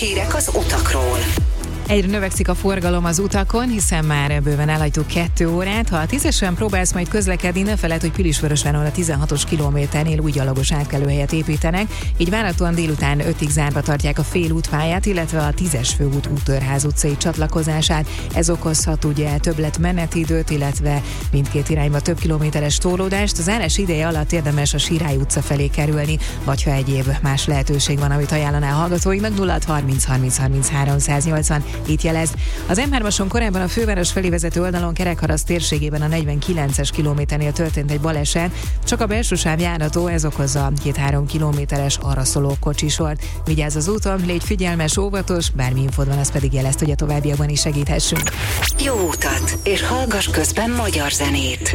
Hírek az utakról. Egyre növekszik a forgalom az utakon, hiszen már bőven elhagytuk 2 órát. Ha a 10-esen próbálsz majd közlekedni, ne feledd, hogy Pilisvörösváron a 16-os kilométernél új gyalogos átkelőhelyet építenek, így várhatóan délután 5-ig zárva tartják a félútpályát, illetve a 10-es főút Úttörház utcai csatlakozását. Ez okozhat ugye többlet menetidőt, illetve mindkét irányba több kilométeres torlódást. Az zárás ideje alatt érdemes a Sirály utca felé kerülni, vagy ha egyéb más lehetőség van, amit ajánlaná a hallgatóinknak, 0630 30 33 180. Itt jelez. Az M3-ason korábban a főváros felé vezető oldalon Kerekharaszt térségében a 49-es kilométernél történt egy baleset, csak a belső sáv járható, ez okozza 2-3 kilométeres arraszoló kocsisort. Vigyázz az úton, légy figyelmes, óvatos, bármi infód van, az pedig jelezt, hogy a továbbiakban is segíthessünk. Jó utat, és hallgass közben magyar zenét.